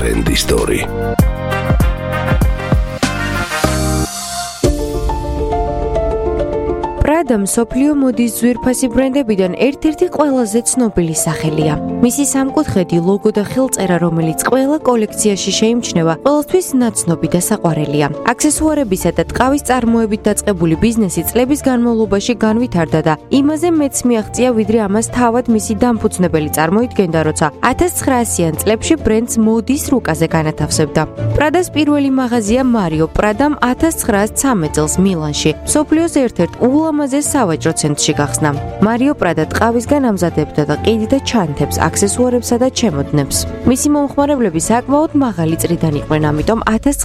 ბრენდი სტორი. Prada მსოფლიო მოდის ძვირფასი ბრენდებიდან ერთ-ერთი ყველაზე ცნობილი სახელია. მისი სამკუთხედი ლოგო და ხელწერა, რომელიც ყველა კოლექციაში შეიმჩნევა, ყველასთვის ნაცნობი და საყვარელია. აქსესუარებისა და ტყავის წარმოებით დაწყებული ბიზნესი წლების განმავლობაში განვითარდა და იმაზე მეც მიაღწია, ვიდრე ამას თავად მისი დამფუძნებელი წარმოიდგენდა, როცა 1900-იან წლებში ბრენდს მოდის რუკაზე განათავსებდა. Prada-ს პირველი მაღაზია Mario Prada-მ 1913 წელს მილანში, მსოფლიოს ერთ-ერთ ულამაზე სავაჭრო ცენტრში გახსნა. Mario Prada ტყავისგან ამზადებდა და ყიდით და ჩანთებს, აქსესუარებსა და ჩემოდნებს. მისი მომხმარებლები საკმაოდ მაღალი წრიდან იყვნენ, ამიტომ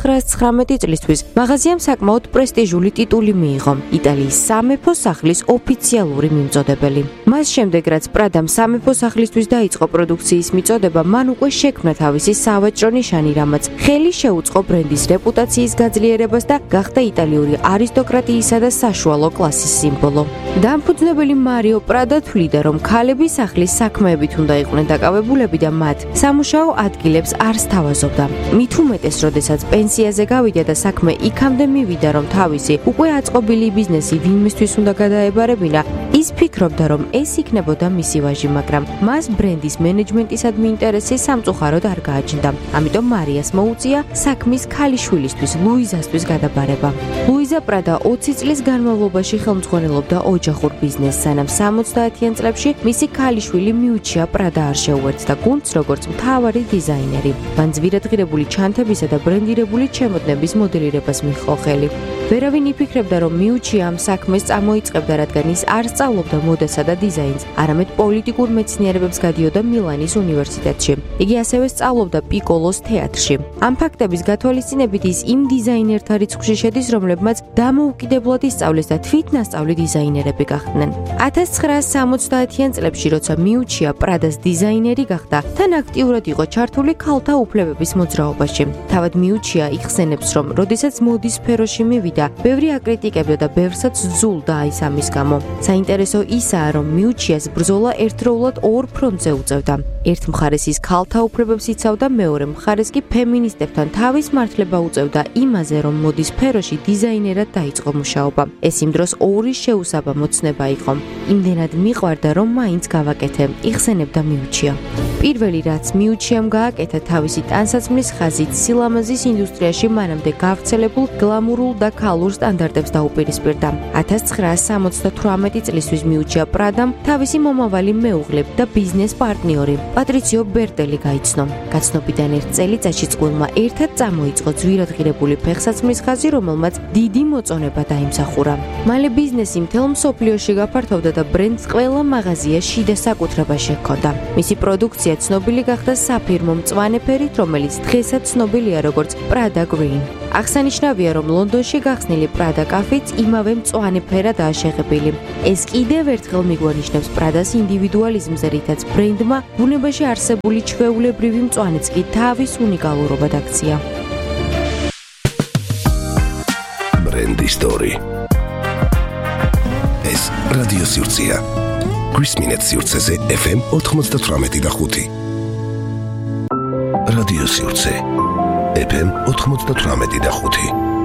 1919 წლისთვის მაღაზიამ საკმაოდ პრესტიჟული ტიტული მიიღო, იტალიის სამეფო სახლის ოფიციალური მიმწოდებელი. მას შემდეგ, რაც Prada-მ სამეფო სახლისთვის დაიწყო პროდუქციის მიწოდება, მან უკვე შექმნა თავისი სავაჭრო ნიშანი, რამაც ხელი შეუწყო ბრენდის რეპუტაციის გაძლიერებას და გახდა იტალიური არისტოკრატიისა და საშუალო კლასის სიმბოლო. დამფუძნებელი Mario Prada თვლიდა, რომ ქალები სახლის საქმეებით უნდა იყვნენ დაკავებულები და მათ სამუშაო ადგილებს არ სთავაზობდა. მით უმეტეს, როდესაც პენსიაზე გავიდა და საქმე იქამდე მივიდა, რომ თავისი უკვე აწყობილი ბიზნესი ვინმესთვის უნდა გადაებარებინა, ის ფიქრობდა, რომ ეს იქნებოდა მისი ვაჟი, მაგრამ მას ბრენდის მენეჯმენტისადმი ინტერესი სამწუხაროდ არ გააჩნდა. ამიტომ მარიას მოუწია საქმის ქალიშვილისთვის, ლუიზასთვის გადაბარება. ლუიზა Prada 20 წლის განმავლობაში ხელმძღვანელობდა ოჯახურ ბიზნესს, სანამ 70-იან წლებში მისი ქალიშვილი მიუჩია Prada არ შეუერთდა გუნდს როგორც მთავარი დიზაინერი. მან ძვირადღირებული ჩანთებისა და ბრენდირებული ჩემოდნების მოდელირებას მიჰყო ხელი. ვერავინ იფიქრებდა, რომ მიუჩია ამ საქმეს წამოიწყებდა, რადგან ის არ სწავლობდა მოდასა და დიზაინს, არამედ პოლიტიკურ მეცნიერებებს გადიოდა მილანის უნივერსიტეტში. იგი ასევე სწავლობდა პიკოლოს თეატრში. ამ ფაქტების გათვალისწინებით ის იმ დიზაინერთა რიცხვში შედის, რომლებმაც დამოუკიდებლად ისწავლეს და თვითნასწავლი დიზაინერები გახდნენ. 1970-იან წლებში, როცა მიუჩია Prada-ს დიზაინერი გახდა, თან აქტიურად იყო ჩართული ქალთა უფლებების მოძრაობაში. თავად მიუჩია იხსენებს, რომ როდესაც მოდის სფეროში მივიდა, ბევრი აკრიტიკებდა და ბევრსაც ზულდა ის ამის გამო. საინტერესო ისაა, რომ მიუჩიას ბრძოლა ერთდროულად ორ ფრონტზე უწევდა. ერთ მხარეს ის ქალთა უფლებებს იცავდა, მეორე მხარეს კი ფემინისტებთან თავის მართლება უწევდა იმაზე, რომ მოდის სფეროში დიზაინერად დაიწყო მუშაობა. ეს იმ დროს ორი შეუსაბამო ცნება იყო. იმდენად მიყვარდა, რომ მაინც გავაკეთე, იხსენებდა მიუჩია. პირველი რაც მიუჩიამ გააკეთა, თავისი ტანსაცმლის ხაზით სილამაზის ინდუსტრიაში მანამდე გავრცელებულ გლამურულ და ქალურ სტანდარტებს დაუპირისპირდა. 1978 წლისთვის მიუჩია Prada-მ თავისი მომავალი მეუღლე და ბიზნეს პარტნიორი პატრიციო ბერტელი გაიცნო. გაცნობიდან ერთ წელიწადში წყვილმა ერთად წამოიწყო ძვირადღირებული ფეხსაცმლის ხაზი, რომელმაც დიდი მოწონება დაიმსახურა. მალე ბიზნესი მთელ მსოფლიოში გაფართოვდა და ბრენდს ყველა მაღაზია შიდა საკუთრებაში ჰქონდა. მისი პროდუქცია ცნობილი გახდა საფირმო მწვანე ფერით, რომელიც დღესაც ცნობილია როგორც Prada Green. აღსანიშნავია, რომ ლონდონში გახსნილი Prada კაფეც იმავე მწვანე ფერადაა შეღებილი. ეს კიდევ ერთხელ მიგვანიშნებს Prada-ს ინდივიდუალიზმზე, რითაც ბრენდმა ბუნებაში არსებული ჩვეულებრივი მწვანეც კი თავის უნიკალურობად აქცია. ბრენდი სტორი. ეს რადიო სივრცეა. Kris-Minets სივრცეზე FM 98.5. რადიო სივრცე FM 98.5.